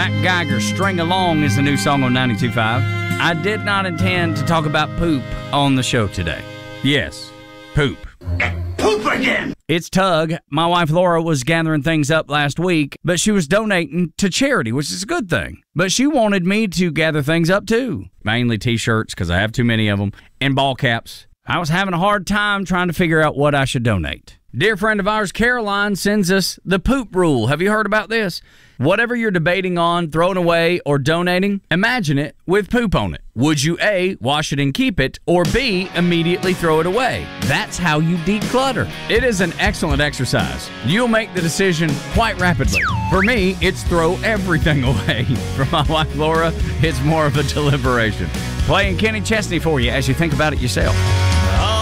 Mac Geiger, String Along is the new song on 92.5. I did not intend to talk about poop on the show today. Yes, poop. Poop again! It's Tug. My wife Laura was gathering things up last week, but she was donating to charity, which is a good thing. But she wanted me to gather things up too. Mainly t-shirts, because I have too many of them, and ball caps. I was having a hard time trying to figure out what I should donate. Dear friend of ours, Caroline, sends us the poop rule. Have you heard about this? Whatever you're debating on, throwing away, or donating, imagine it with poop on it. Would you A, wash it and keep it, or B, immediately throw it away? That's how you declutter. It is an excellent exercise. You'll make the decision quite rapidly. For me, it's throw everything away. For my wife Laura, it's more of a deliberation. Playing Kenny Chesney for you as you think about it yourself.